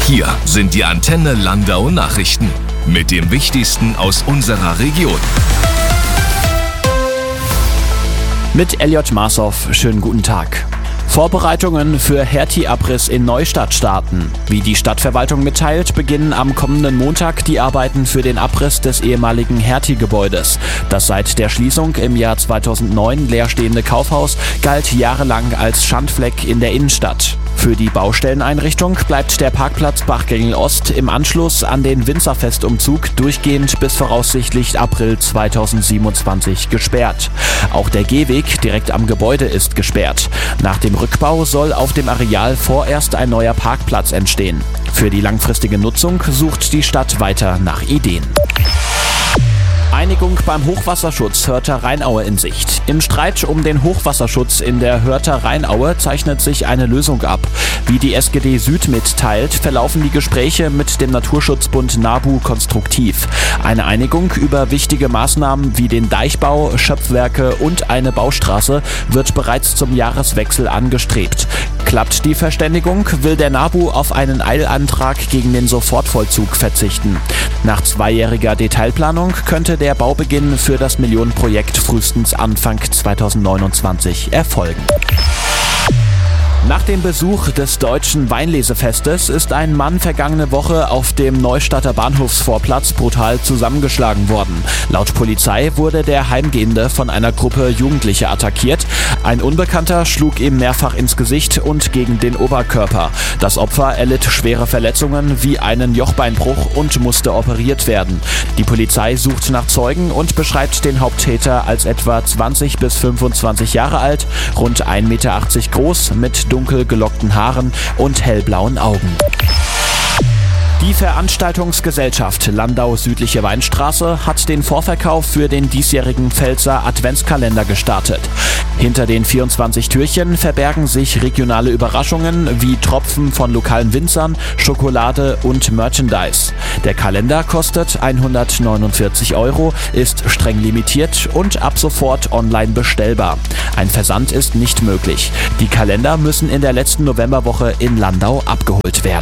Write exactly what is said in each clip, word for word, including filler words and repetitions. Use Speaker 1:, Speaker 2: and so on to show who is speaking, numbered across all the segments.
Speaker 1: Hier sind die Antenne Landau Nachrichten mit dem Wichtigsten aus unserer Region.
Speaker 2: Mit Elliot Marshoff, schönen guten Tag. Vorbereitungen für Hertie-Abriss in Neustadt starten. Wie die Stadtverwaltung mitteilt, beginnen am kommenden Montag die Arbeiten für den Abriss des ehemaligen Hertie-Gebäudes. Das seit der Schließung im Jahr zweitausendneun leerstehende Kaufhaus galt jahrelang als Schandfleck in der Innenstadt. Für die Baustelleneinrichtung bleibt der Parkplatz Bachgängel Ost im Anschluss an den Winzerfestumzug durchgehend bis voraussichtlich April zweitausendsiebenundzwanzig gesperrt. Auch der Gehweg direkt am Gebäude ist gesperrt. Nach dem Rückbau soll auf dem Areal vorerst ein neuer Parkplatz entstehen. Für die langfristige Nutzung sucht die Stadt weiter nach Ideen. Einigung beim Hochwasserschutz Hörther Rheinaue in Sicht. Im Streit um den Hochwasserschutz in der Hörther Rheinaue zeichnet sich eine Lösung ab. Wie die S G D Süd mitteilt, verlaufen die Gespräche mit dem Naturschutzbund NABU konstruktiv. Eine Einigung über wichtige Maßnahmen wie den Deichbau, Schöpfwerke und eine Baustraße wird bereits zum Jahreswechsel angestrebt. Klappt die Verständigung, will der NABU auf einen Eilantrag gegen den Sofortvollzug verzichten. Nach zweijähriger Detailplanung könnte der Baubeginn für das Millionenprojekt frühestens Anfang zweitausendneunundzwanzig erfolgen. Nach dem Besuch des Deutschen Weinlesefestes ist ein Mann vergangene Woche auf dem Neustadter Bahnhofsvorplatz brutal zusammengeschlagen worden. Laut Polizei wurde der Heimgehende von einer Gruppe Jugendlicher attackiert. Ein Unbekannter schlug ihm mehrfach ins Gesicht und gegen den Oberkörper. Das Opfer erlitt schwere Verletzungen wie einen Jochbeinbruch und musste operiert werden. Die Polizei sucht nach Zeugen und beschreibt den Haupttäter als etwa zwanzig bis fünfundzwanzig Jahre alt, rund ein Meter achtzig groß, mit dunkel gelockten Haaren und hellblauen Augen. Die Veranstaltungsgesellschaft Landau Südliche Weinstraße hat den Vorverkauf für den diesjährigen Pfälzer Adventskalender gestartet. Hinter den vierundzwanzig Türchen verbergen sich regionale Überraschungen wie Tropfen von lokalen Winzern, Schokolade und Merchandise. Der Kalender kostet hundertneunundvierzig Euro, ist streng limitiert und ab sofort online bestellbar. Ein Versand ist nicht möglich. Die Kalender müssen in der letzten Novemberwoche in Landau abgeholt werden.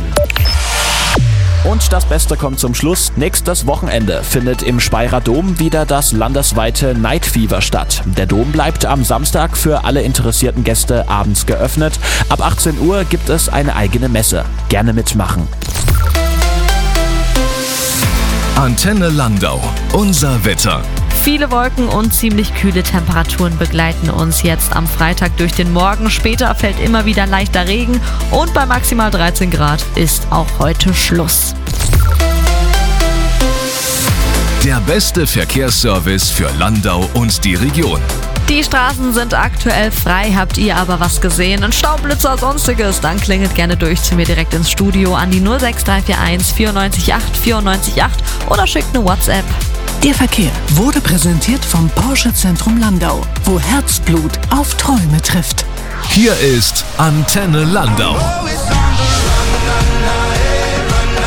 Speaker 2: Und das Beste kommt zum Schluss. Nächstes Wochenende findet im Speyerer Dom wieder das landesweite Night Fever statt. Der Dom bleibt am Samstag für alle interessierten Gäste abends geöffnet. Ab achtzehn Uhr gibt es eine eigene Messe. Gerne mitmachen.
Speaker 1: Antenne Landau, unser Wetter.
Speaker 3: Viele Wolken und ziemlich kühle Temperaturen begleiten uns jetzt am Freitag durch den Morgen. Später fällt immer wieder leichter Regen und bei maximal dreizehn Grad ist auch heute Schluss.
Speaker 1: Der beste Verkehrsservice für Landau und die Region.
Speaker 3: Die Straßen sind aktuell frei. Habt ihr aber was gesehen? Ein Staublitzer oder sonstiges? Dann klingelt gerne durch zu mir direkt ins Studio an die null sechs drei vier eins vier neun acht vier neun acht oder schickt eine WhatsApp.
Speaker 4: Der Verkehr wurde präsentiert vom Porsche Zentrum Landau, wo Herzblut auf Träume trifft.
Speaker 1: Hier ist Antenne Landau.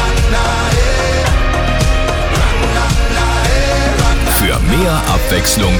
Speaker 1: Für mehr Abwechslung